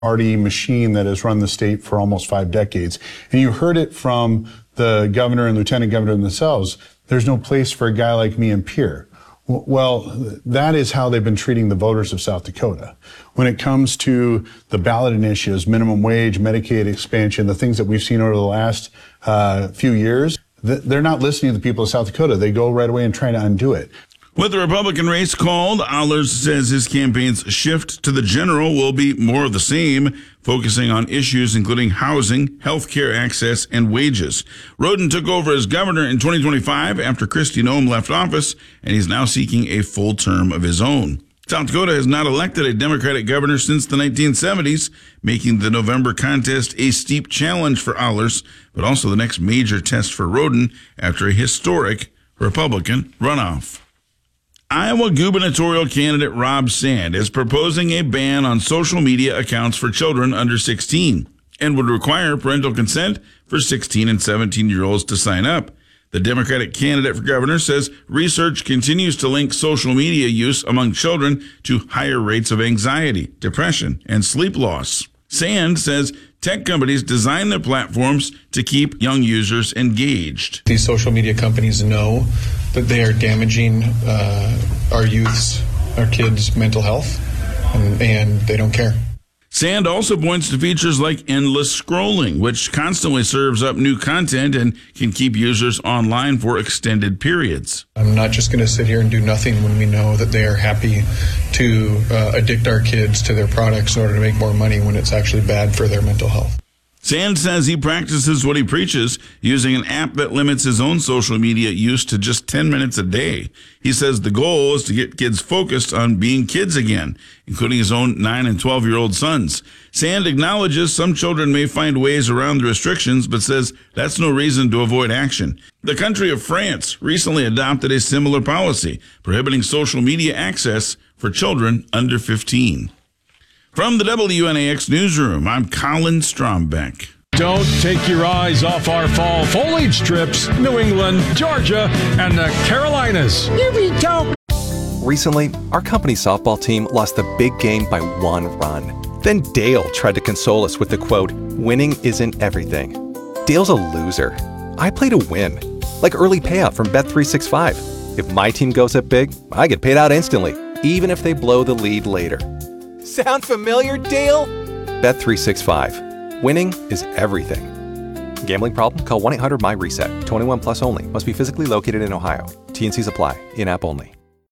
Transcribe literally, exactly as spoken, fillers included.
party machine that has run the state for almost five decades. And you heard it from the governor and lieutenant governor themselves. There's no place for a guy like me in Pierre. Well, that is how they've been treating the voters of South Dakota. When it comes to the ballot initiatives, minimum wage, Medicaid expansion, the things that we've seen over the last uh, few years, th- they're not listening to the people of South Dakota. They go right away and try to undo it. With the Republican race called, Ahlers says his campaign's shift to the general will be more of the same, focusing on issues including housing, health care access, and wages. Roden took over as governor in twenty twenty-five after Kristi Noem left office, and he's now seeking a full term of his own. South Dakota has not elected a Democratic governor since the nineteen seventies, making the November contest a steep challenge for Ahlers, but also the next major test for Roden after a historic Republican runoff. Iowa gubernatorial candidate Rob Sand is proposing a ban on social media accounts for children under sixteen and would require parental consent for sixteen and seventeen-year-olds to sign up. The Democratic candidate for governor says research continues to link social media use among children to higher rates of anxiety, depression, and sleep loss. Sand says tech companies design their platforms to keep young users engaged. These social media companies know that they are damaging uh, our youth's, our kids' mental health, and, and they don't care. Sand also points to features like endless scrolling, which constantly serves up new content and can keep users online for extended periods. I'm not just going to sit here and do nothing when we know that they are happy to uh, addict our kids to their products in order to make more money when it's actually bad for their mental health. Sand says he practices what he preaches using an app that limits his own social media use to just ten minutes a day. He says the goal is to get kids focused on being kids again, including his own nine and twelve-year-old sons. Sand acknowledges some children may find ways around the restrictions, but says that's no reason to avoid action. The country of France recently adopted a similar policy, prohibiting social media access for children under fifteen. From the W N A X newsroom, I'm Colin Strombeck. Don't take your eyes off our fall foliage trips, New England, Georgia, and the Carolinas. Here we go. Recently, our company softball team lost the big game by one run. Then Dale tried to console us with the quote, "Winning isn't everything." Dale's a loser. I play to win, like early payout from Bet three sixty-five. If my team goes up big, I get paid out instantly, even if they blow the lead later. Sound familiar, Dale? Bet three sixty-five. Winning is everything. Gambling problem? Call one eight hundred M Y RESET. twenty-one plus only. Must be physically located in Ohio. T and Cs apply. In-app only.